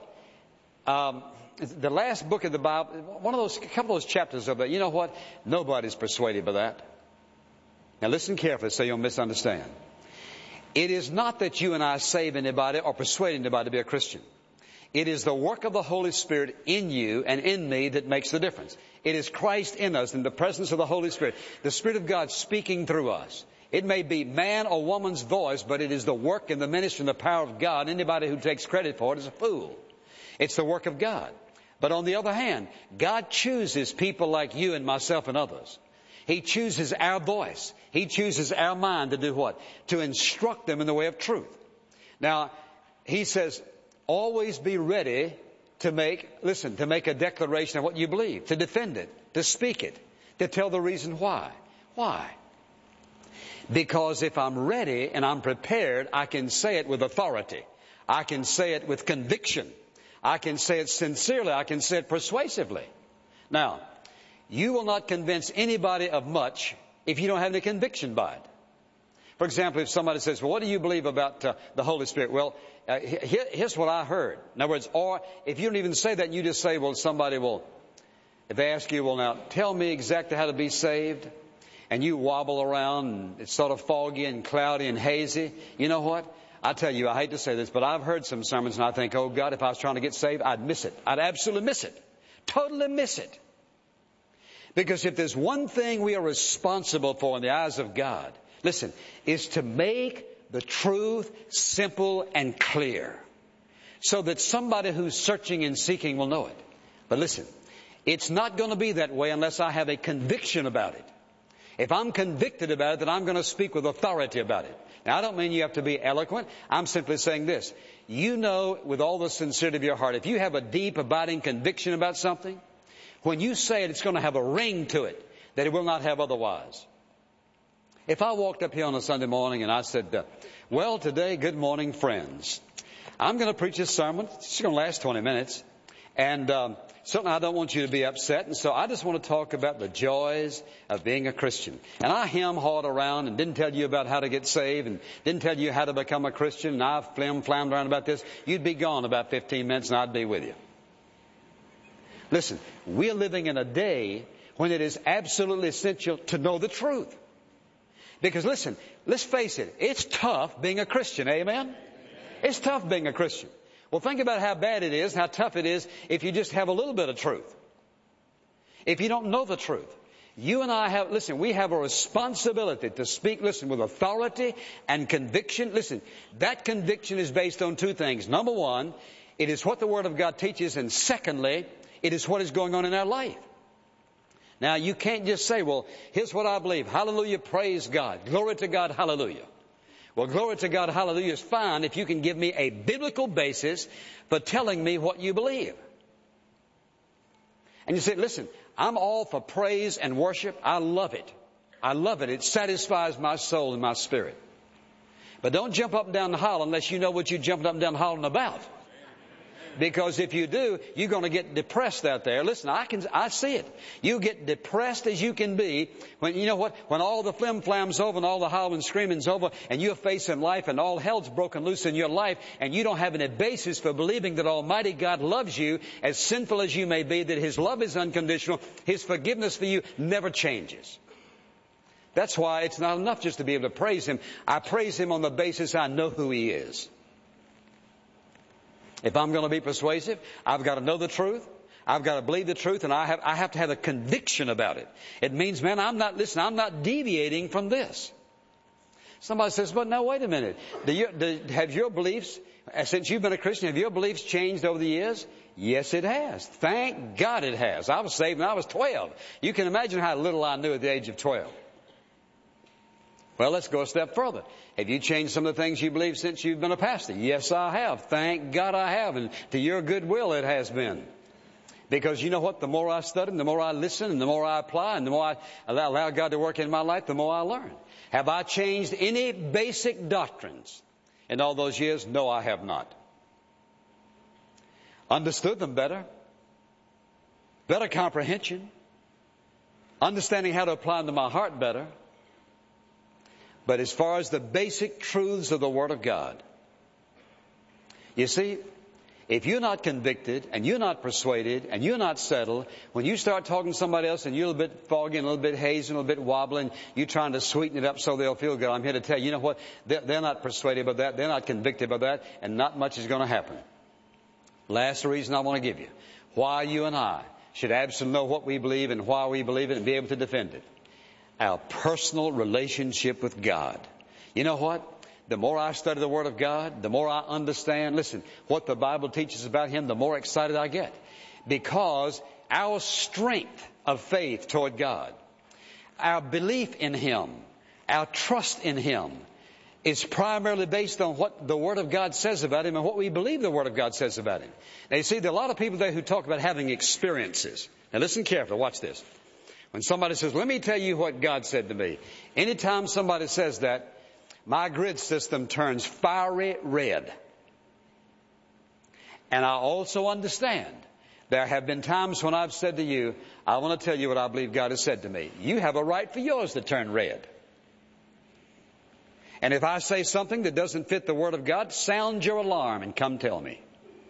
the last book of the Bible, a couple of those chapters of it, you know what? Nobody's persuaded by that. Now listen carefully so you'll misunderstand. It is not that you and I save anybody or persuade anybody to be a Christian. It is the work of the Holy Spirit in you and in me that makes the difference. It is Christ in us in the presence of the Holy Spirit. The Spirit of God speaking through us. It may be man or woman's voice, but it is the work and the ministry and the power of God. Anybody who takes credit for it is a fool. It's the work of God. But on the other hand, God chooses people like you and myself and others. He chooses our voice. He chooses our mind to do what? To instruct them in the way of truth. Now, He says, always be ready to make a declaration of what you believe, to defend it, to speak it, to tell the reason why. Why? Because if I'm ready and I'm prepared, I can say it with authority. I can say it with conviction. I can say it sincerely. I can say it persuasively. Now, you will not convince anybody of much if you don't have any conviction by it. For example, if somebody says, well, what do you believe about the Holy Spirit? Well, here's what I heard. In other words, or if you don't even say that, you just say, well, somebody will, if they ask you, well, now, tell me exactly how to be saved, and you wobble around, and it's sort of foggy and cloudy and hazy, you know what? I tell you, I hate to say this, but I've heard some sermons and I think, oh God, if I was trying to get saved, I'd miss it. I'd absolutely miss it. Totally miss it. Because if there's one thing we are responsible for in the eyes of God, listen, is to make the truth simple and clear so that somebody who's searching and seeking will know it. But listen, it's not going to be that way unless I have a conviction about it. If I'm convicted about it, then I'm going to speak with authority about it. Now, I don't mean you have to be eloquent. I'm simply saying this. You know with all the sincerity of your heart, if you have a deep, abiding conviction about something, when you say it, it's going to have a ring to it that it will not have otherwise. If I walked up here on a Sunday morning and I said, well, today, good morning, friends. I'm going to preach a sermon. It's going to last 20 minutes. And certainly I don't want you to be upset. And so I just want to talk about the joys of being a Christian. And I hem-hawed around and didn't tell you about how to get saved and didn't tell you how to become a Christian. And I've flammed around about this. You'd be gone about 15 minutes and I'd be with you. Listen, we're living in a day when it is absolutely essential to know the truth. Because listen, let's face it, it's tough being a Christian. Amen? It's tough being a Christian. Well, think about how bad it is, how tough it is if you just have a little bit of truth. If you don't know the truth. You and I we have a responsibility to speak, with authority and conviction. Listen, that conviction is based on two things. Number one, it is what the Word of God teaches. And secondly, it is what is going on in our life. Now, you can't just say, well, here's what I believe. Hallelujah, praise God. Glory to God, hallelujah. Well, glory to God, hallelujah is fine if you can give me a biblical basis for telling me what you believe. And you say, listen, I'm all for praise and worship. I love it. I love it. It satisfies my soul and my spirit. But don't jump up and down the hall unless you know what you're jumping up and down the hall about. Because if you do, you're going to get depressed out there. Listen, I see it. You get depressed as you can be when, you know what, when all the flim-flam's over and all the howling and screaming's over and you're facing life and all hell's broken loose in your life and you don't have any basis for believing that Almighty God loves you, as sinful as you may be, that His love is unconditional, His forgiveness for you never changes. That's why it's not enough just to be able to praise Him. I praise Him on the basis I know who He is. If I'm going to be persuasive, I've got to know the truth. I've got to believe the truth, and I have to have a conviction about it. It means, man, I'm not deviating from this. Somebody says, but no, wait a minute. Have your beliefs, since you've been a Christian, have your beliefs changed over the years? Yes, it has. Thank God it has. I was saved when I was 12. You can imagine how little I knew at the age of 12. Well, let's go a step further. Have you changed some of the things you believe since you've been a pastor? Yes, I have. Thank God I have. And to your goodwill it has been. Because you know what? The more I study, the more I listen, and the more I apply, and the more I allow God to work in my life, the more I learn. Have I changed any basic doctrines in all those years? No, I have not. Understood them better. Better comprehension. Understanding how to apply them to my heart better. But as far as the basic truths of the Word of God, you see, if you're not convicted and you're not persuaded and you're not settled, when you start talking to somebody else and you're a little bit foggy and a little bit hazy and a little bit wobbling, you're trying to sweeten it up so they'll feel good. I'm here to tell you, you know what? They're not persuaded by that. They're not convicted by that. And not much is going to happen. Last reason I want to give you. Why you and I should absolutely know what we believe and why we believe it and be able to defend it. Our personal relationship with God. You know what? The more I study the Word of God, the more I understand, listen, what the Bible teaches about Him, the more excited I get. Because our strength of faith toward God, our belief in Him, our trust in Him, is primarily based on what the Word of God says about Him and what we believe the Word of God says about Him. Now you see, there are a lot of people there who talk about having experiences. Now listen carefully, watch this. When somebody says, let me tell you what God said to me. Anytime somebody says that, my grid system turns fiery red. And I also understand there have been times when I've said to you, I want to tell you what I believe God has said to me. You have a right for yours to turn red. And if I say something that doesn't fit the Word of God, sound your alarm and come tell me.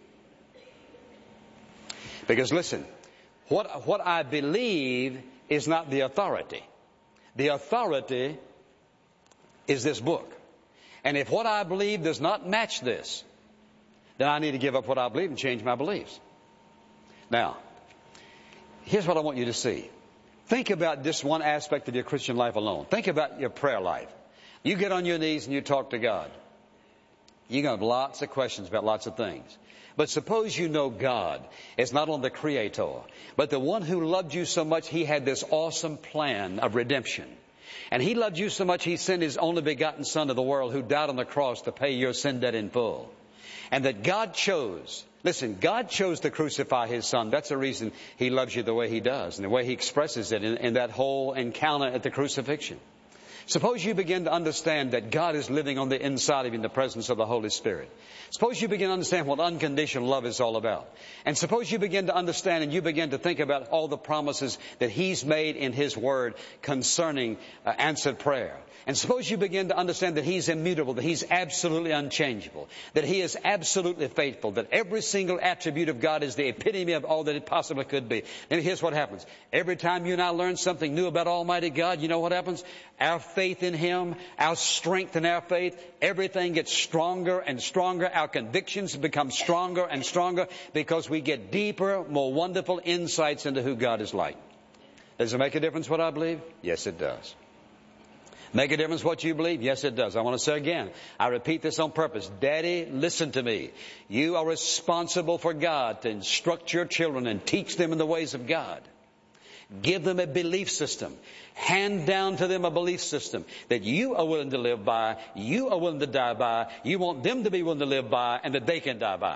Because listen, what I believe is not the authority. The authority is this book. And if what I believe does not match this, then I need to give up what I believe and change my beliefs. Now, here's what I want you to see. Think about this one aspect of your Christian life alone. Think about your prayer life. You get on your knees and you talk to God. You're going to have lots of questions about lots of things. But suppose you know God is not only the Creator, but the one who loved you so much He had this awesome plan of redemption. And He loved you so much He sent His only begotten Son to the world who died on the cross to pay your sin debt in full. And that God chose, listen, God chose to crucify His Son. That's the reason He loves you the way He does and the way He expresses it in that whole encounter at the crucifixion. Suppose you begin to understand that God is living on the inside of you in the presence of the Holy Spirit. Suppose you begin to understand what unconditional love is all about. And suppose you begin to understand and you begin to think about all the promises that He's made in His Word concerning answered prayer. And suppose you begin to understand that He's immutable, that He's absolutely unchangeable, that He is absolutely faithful, that every single attribute of God is the epitome of all that it possibly could be. And here's what happens. Every time you and I learn something new about Almighty God, you know what happens? Our faith in Him, our strength in our faith, everything gets stronger and stronger. Our convictions become stronger and stronger because we get deeper, more wonderful insights into who God is like. Does it make a difference what I believe? Yes, it does. Make a difference what you believe? Yes, it does. I want to say again, I repeat this on purpose. Daddy, listen to me. You are responsible for God to instruct your children and teach them in the ways of God. Give them a belief system. Hand down to them a belief system that you are willing to live by, you are willing to die by, you want them to be willing to live by, and that they can die by.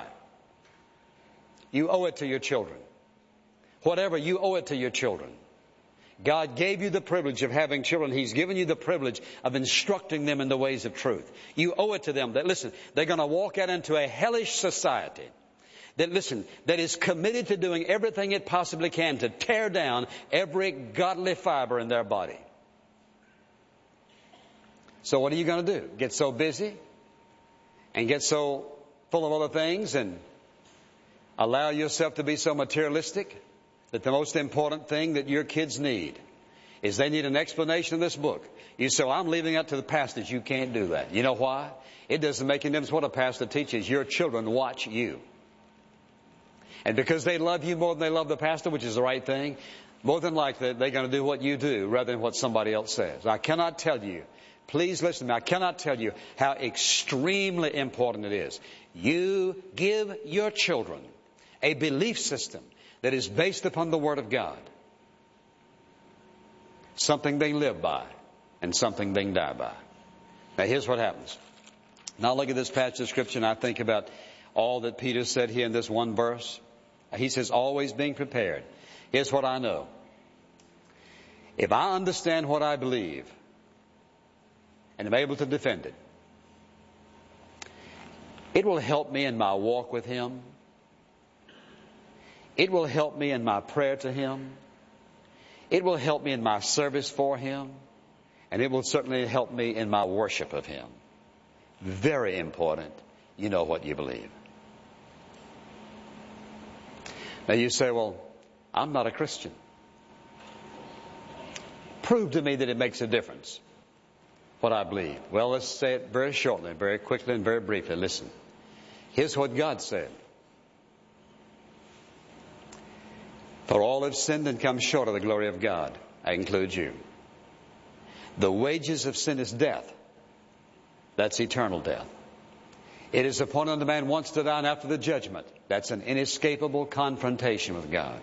You owe it to your children. Whatever, you owe it to your children. God gave you the privilege of having children. He's given you the privilege of instructing them in the ways of truth. You owe it to them that, listen, they're going to walk out into a hellish society that, listen, that is committed to doing everything it possibly can to tear down every godly fiber in their body. So what are you going to do? Get so busy and get so full of other things and allow yourself to be so materialistic that the most important thing that your kids need is they need an explanation of this book. You say, well, I'm leaving that to the pastors. You can't do that. You know why? It doesn't make any difference what a pastor teaches. Your children watch you. And because they love you more than they love the pastor, which is the right thing, more than likely they're going to do what you do rather than what somebody else says. I cannot tell you, please listen to me, I cannot tell you how extremely important it is. You give your children a belief system that is based upon the Word of God. Something they live by and something they die by. Now here's what happens. Now look at this passage of Scripture and I think about all that Peter said here in this one verse. He says, always being prepared. Here's what I know. If I understand what I believe and am able to defend it, it will help me in my walk with Him. It will help me in my prayer to Him. It will help me in my service for Him. And it will certainly help me in my worship of Him. Very important, you know what you believe. Now you say, well, I'm not a Christian. Prove to me that it makes a difference, what I believe. Well, let's say it very shortly, very quickly, and very briefly. Listen. Here's what God said. For all have sinned and come short of the glory of God. I include you. The wages of sin is death. That's eternal death. It is appointed unto man once to die, and after the judgment. That's an inescapable confrontation with God.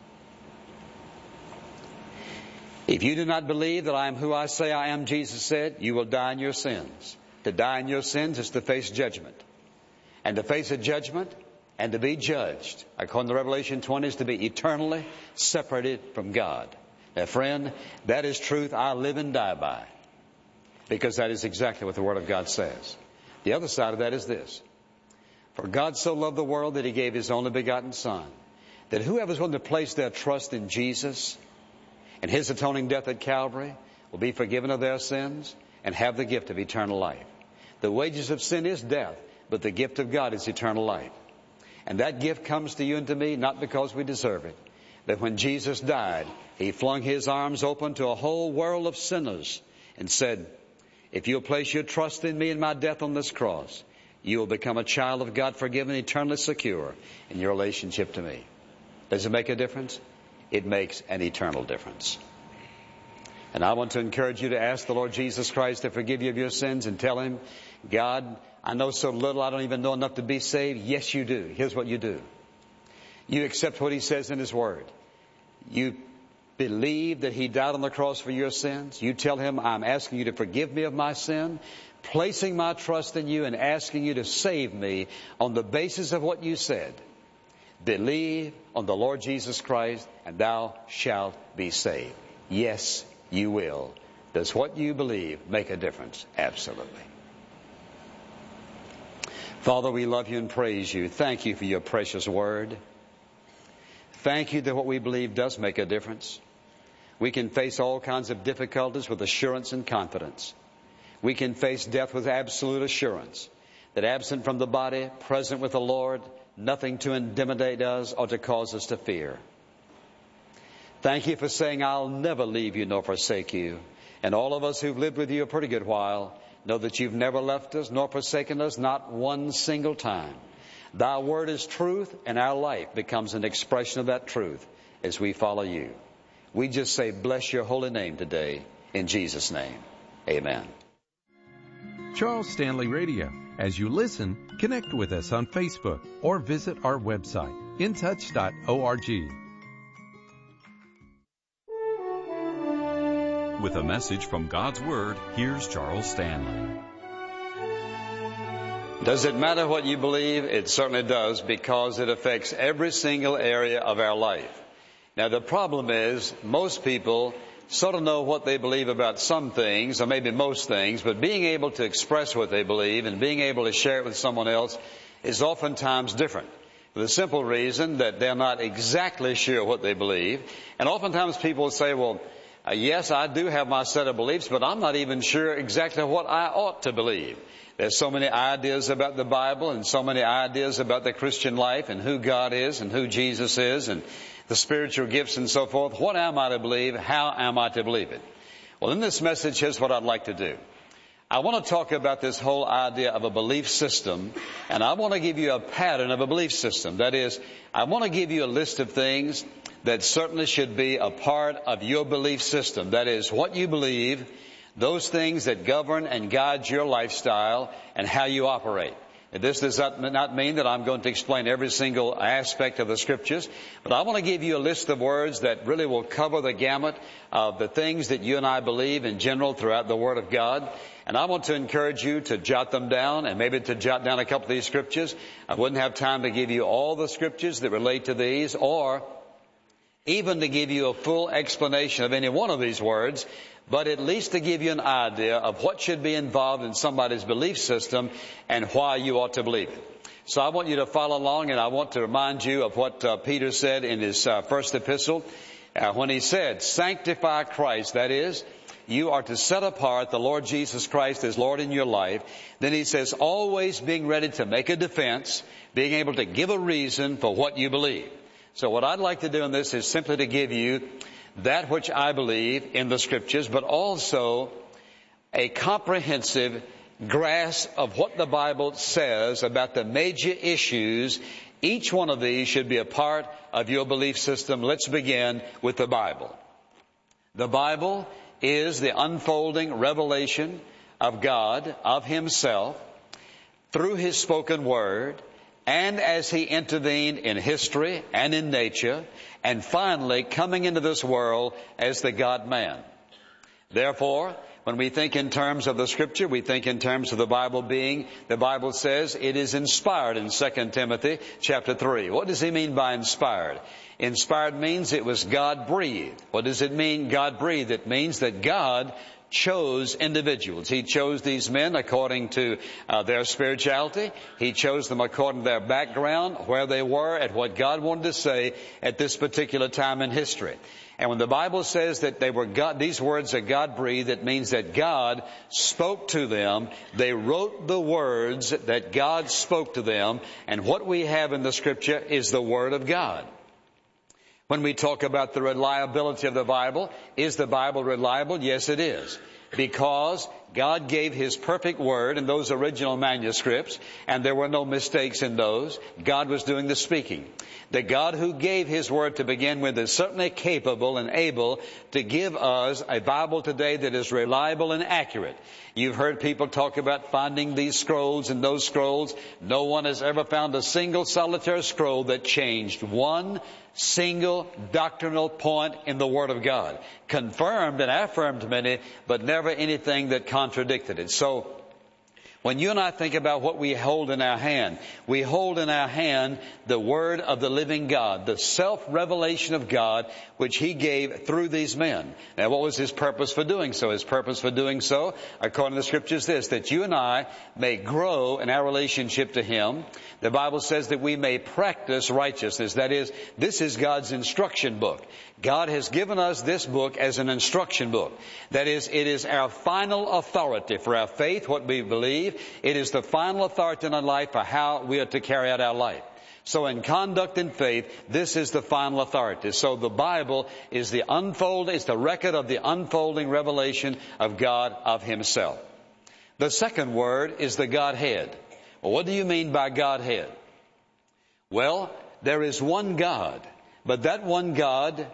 If you do not believe that I am who I say I am, Jesus said, you will die in your sins. To die in your sins is to face judgment. And to face a judgment and to be judged, according to Revelation 20, is to be eternally separated from God. Now, friend, that is truth I live and die by, because that is exactly what the Word of God says. The other side of that is this. For God so loved the world that He gave His only begotten Son, that whoever is willing to place their trust in Jesus and His atoning death at Calvary will be forgiven of their sins and have the gift of eternal life. The wages of sin is death, but the gift of God is eternal life. And that gift comes to you and to me not because we deserve it, but when Jesus died, He flung His arms open to a whole world of sinners and said, if you'll place your trust in me and my death on this cross, you will become a child of God, forgiven, eternally secure in your relationship to me. Does it make a difference? It makes an eternal difference. And I want to encourage you to ask the Lord Jesus Christ to forgive you of your sins and tell Him, God, I know so little, I don't even know enough to be saved. Yes, you do. Here's what you do. You accept what He says in His Word. You believe that He died on the cross for your sins. You tell Him, I'm asking you to forgive me of my sin, placing my trust in you and asking you to save me on the basis of what you said. Believe on the Lord Jesus Christ and thou shalt be saved. Yes, you will. Does what you believe make a difference? Absolutely. Father, we love you and praise you. Thank you for your precious word. Thank you that what we believe does make a difference. We can face all kinds of difficulties with assurance and confidence. We can face death with absolute assurance that absent from the body, present with the Lord, nothing to intimidate us or to cause us to fear. Thank you for saying, I'll never leave you nor forsake you. And all of us who've lived with you a pretty good while know that you've never left us nor forsaken us, not one single time. Thy word is truth, and our life becomes an expression of that truth as we follow you. We just say, bless your holy name today, in Jesus' name. Amen. Charles Stanley Radio. As you listen, connect with us on Facebook or visit our website, intouch.org. With a message from God's Word, here's Charles Stanley. Does it matter what you believe? It certainly does, because it affects every single area of our life. Now, the problem is most people sort of know what they believe about some things, or maybe most things, but being able to express what they believe and being able to share it with someone else is oftentimes different. For the simple reason that they're not exactly sure what they believe. And oftentimes people will say, well, yes, I do have my set of beliefs, but I'm not even sure exactly what I ought to believe. There's so many ideas about the Bible and so many ideas about the Christian life and who God is and who Jesus is and the spiritual gifts and so forth. What am I to believe? How am I to believe it? Well, in this message, here's what I'd like to do. I want to talk about this whole idea of a belief system, and I want to give you a pattern of a belief system. That is, I want to give you a list of things that certainly should be a part of your belief system. That is, what you believe, those things that govern and guide your lifestyle and how you operate. This does not mean that I'm going to explain every single aspect of the Scriptures, but I want to give you a list of words that really will cover the gamut of the things that you and I believe in general throughout the Word of God. And I want to encourage you to jot them down and maybe to jot down a couple of these Scriptures. I wouldn't have time to give you all the Scriptures that relate to these, or even to give you a full explanation of any one of these words, but at least to give you an idea of what should be involved in somebody's belief system and why you ought to believe it. So I want you to follow along, and I want to remind you of what Peter said in his first epistle when he said, sanctify Christ. That is, you are to set apart the Lord Jesus Christ as Lord in your life. Then he says, always being ready to make a defense, being able to give a reason for what you believe. So what I'd like to do in this is simply to give you that which I believe in the Scriptures, but also a comprehensive grasp of what the Bible says about the major issues. Each one of these should be a part of your belief system. Let's begin with the Bible. The Bible is the unfolding revelation of God, of Himself, through His spoken Word, and as He intervened in history and in nature, and finally coming into this world as the God-man. Therefore, when we think in terms of the Scripture, we think in terms of the Bible being, the Bible says it is inspired in 2 Timothy chapter 3. What does He mean by inspired? Inspired means it was God-breathed. What does it mean, God-breathed? It means that God chose individuals. He chose these men according to their spirituality. He chose them according to their background, where they were, at what God wanted to say at this particular time in history. And when the Bible says that they were God, these words are God-breathed, it means that God spoke to them. They wrote the words that God spoke to them. And what we have in the Scripture is the Word of God. When we talk about the reliability of the Bible, is the Bible reliable? Yes, it is. Because God gave His perfect Word in those original manuscripts, and there were no mistakes in those. God was doing the speaking. The God who gave His Word to begin with is certainly capable and able to give us a Bible today that is reliable and accurate. You've heard people talk about finding these scrolls and those scrolls. No one has ever found a single solitary scroll that changed one single doctrinal point in the Word of God. Confirmed and affirmed many, but never anything that contradicted it. So, when you and I think about what we hold in our hand, we hold in our hand the Word of the living God, the self-revelation of God, which He gave through these men. Now, what was His purpose for doing so? His purpose for doing so, according to the Scripture, is this, that you and I may grow in our relationship to Him. The Bible says that we may practice righteousness. That is, this is God's instruction book. God has given us this book as an instruction book. That is, it is our final authority for our faith, what we believe. It is the final authority in our life for how we are to carry out our life. So in conduct and faith, this is the final authority. So the Bible is the record of the unfolding revelation of God, of Himself. The second word is the Godhead. Well, what do you mean by Godhead? Well, there is one God, but that one God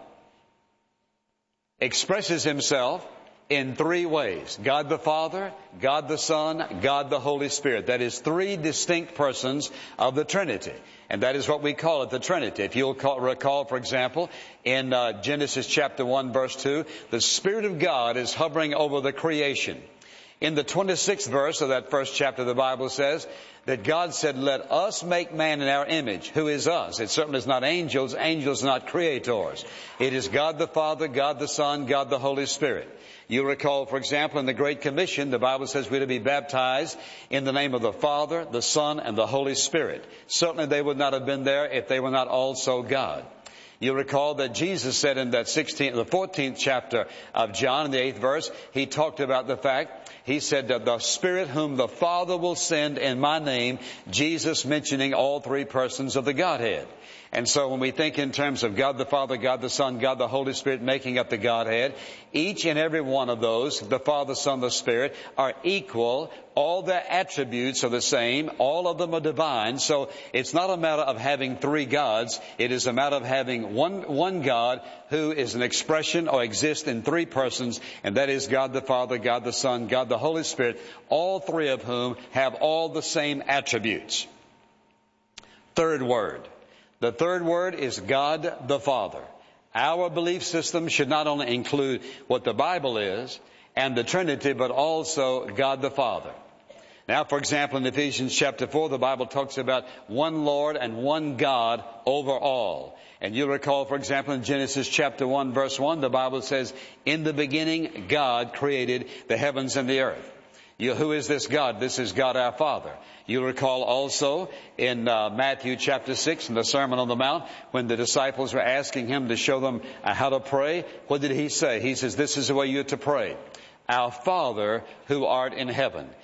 expresses Himself in three ways. God the Father, God the Son, God the Holy Spirit. That is three distinct persons of the Trinity. And that is what we call it, the Trinity. If you'll recall, for example, in Genesis chapter 1, verse 2, the Spirit of God is hovering over the creation. In the 26th verse of that first chapter, the Bible says that God said, let us make man in our image. Who is us? It certainly is not angels. Angels are not creators. It is God the Father, God the Son, God the Holy Spirit. You recall, for example, in the Great Commission, the Bible says we're to be baptized in the name of the Father, the Son, and the Holy Spirit. Certainly they would not have been there if they were not also God. You recall that Jesus said in that 14th chapter of John, in the 8th verse, He talked about the fact, He said that the Spirit whom the Father will send in my name, Jesus mentioning all three persons of the Godhead. And so when we think in terms of God the Father, God the Son, God the Holy Spirit making up the Godhead, each and every one of those, the Father, Son, the Spirit, are equal, all their attributes are the same. All of them are divine. So it's not a matter of having three gods. It is a matter of having one God who is an expression or exists in three persons, and that is God the Father, God the Son, God the Holy Spirit, all three of whom have all the same attributes. Third word. The third word is God the Father. Our belief system should not only include what the Bible is and the Trinity, but also God the Father. Now, for example, in Ephesians chapter 4, the Bible talks about one Lord and one God over all. And you'll recall, for example, in Genesis chapter 1, verse 1, the Bible says, in the beginning, God created the heavens and the earth. Who is this God? This is God our Father. You'll recall also in Matthew chapter 6, in the Sermon on the Mount, when the disciples were asking him to show them how to pray, what did he say? He says, this is the way you're to pray. Our Father who art in heaven.